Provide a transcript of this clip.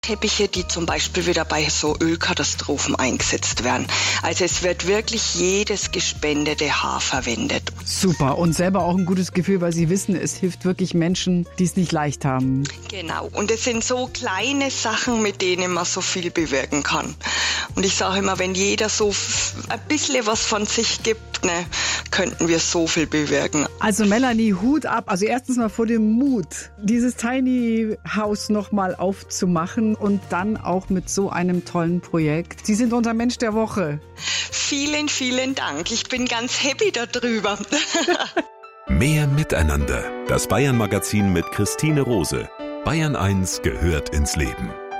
Teppiche, die zum Beispiel wieder bei so Ölkatastrophen eingesetzt werden. Also es wird wirklich jedes gespendete Haar verwendet. Super. Und selber auch ein gutes Gefühl, weil Sie wissen, es hilft wirklich Menschen, die es nicht leicht haben. Genau. Und es sind so kleine Sachen, mit denen man so viel bewirken kann. Und ich sage immer, wenn jeder so ein bisschen was von sich gibt, ne, könnten wir so viel bewirken. Also Melanie, Hut ab. Also erstens mal vor dem Mut, dieses Tiny House nochmal aufzumachen und dann auch mit so einem tollen Projekt. Sie sind unser Mensch der Woche. Vielen, vielen Dank. Ich bin ganz happy darüber. Mehr Miteinander. Das Bayern-Magazin mit Christine Rose. Bayern 1 gehört ins Leben.